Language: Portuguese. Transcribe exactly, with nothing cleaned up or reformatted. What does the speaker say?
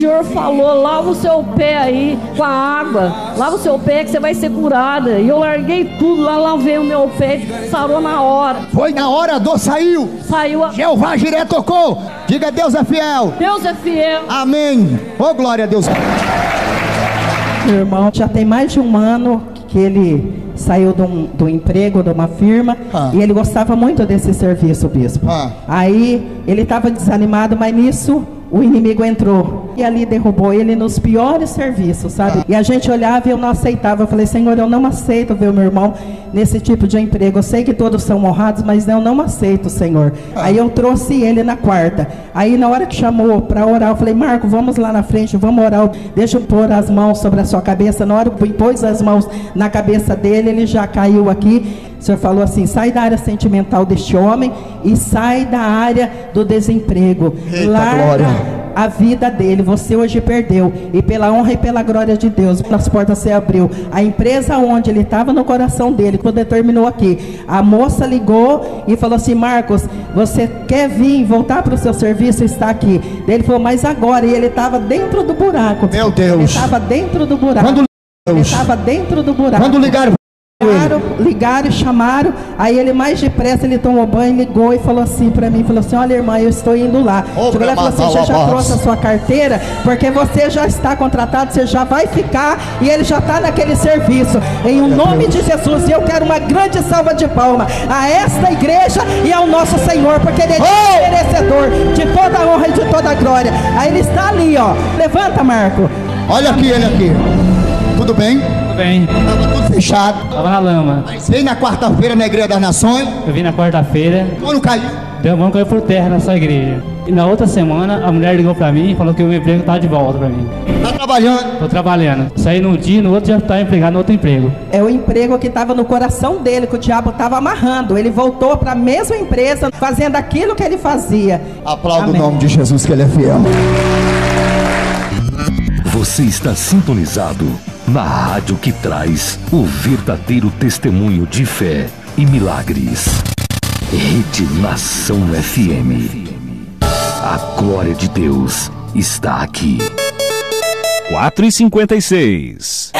O Senhor falou, lava o seu pé aí com a água, lava o seu pé que você vai ser curada. E eu larguei tudo lá, lavei o meu pé, sarou na hora. Foi na hora, a dor saiu. Saiu a... Jeová Jiré tocou. Diga, Deus é fiel. Deus é fiel. Amém. Oh, glória a Deus. Meu irmão, já tem mais de um ano que ele saiu de um, do emprego de uma firma, ah. e ele gostava muito desse serviço, bispo. Ah. Aí ele estava desanimado, mas nisso o inimigo entrou e ali derrubou ele nos piores serviços, sabe? Ah. E a gente olhava e eu não aceitava. Eu falei, Senhor, eu não aceito ver o meu irmão nesse tipo de emprego. Eu sei que todos são honrados, mas eu não aceito, Senhor. Ah. Aí eu trouxe ele na quarta. Aí na hora que chamou para orar, eu falei, Marco, vamos lá na frente, vamos orar. Deixa eu pôr as mãos sobre a sua cabeça. Na hora que eu pôs as mãos na cabeça dele, ele já caiu aqui. O Senhor falou assim, sai da área sentimental deste homem e sai da área do desemprego. Eita, larga glória. A vida dele, você hoje perdeu, e pela honra e pela glória de Deus, as portas se abriu. A empresa onde ele estava no coração dele, quando ele terminou aqui, a moça ligou e falou assim, Marcos, você quer vir, voltar para o seu serviço? Está aqui. Ele falou, mas agora, e ele estava dentro do buraco. Meu Deus. Ele estava dentro do buraco. Quando ele estava dentro do buraco. Quando ligaram, Ligaram, ligaram, chamaram, aí ele mais depressa, ele tomou banho, ligou e falou assim pra mim, falou assim, olha irmã, eu estou indo lá. Chegou lá e falou assim, já, já trouxe a sua carteira, porque você já está contratado, você já vai ficar, e ele já está naquele serviço, em o nome de Jesus. E eu quero uma grande salva de palmas a esta igreja e ao nosso Senhor, porque ele é oh! merecedor de toda a honra e de toda a glória. Aí ele está ali, ó, levanta, Marco. Olha aqui, ele aqui. Tudo bem? Tudo bem. Tava tudo fechado. Tava na lama. Mas veio na quarta-feira na Igreja das Nações. Eu vim na quarta-feira. Quando caiu? Deu a mão, caiu por terra na sua igreja. E na outra semana, a mulher ligou pra mim e falou que o meu emprego tá de volta pra mim. Tá trabalhando? Tô trabalhando. Saí num dia, no outro já tá empregado no outro emprego. É o emprego que tava no coração dele, que o diabo tava amarrando. Ele voltou pra mesma empresa, fazendo aquilo que ele fazia. Aplauda o nome de Jesus, que ele é fiel. Você está sintonizado na rádio que traz o verdadeiro testemunho de fé e milagres. Rede Nação F M. A glória de Deus está aqui. quatro e cinquenta e seis.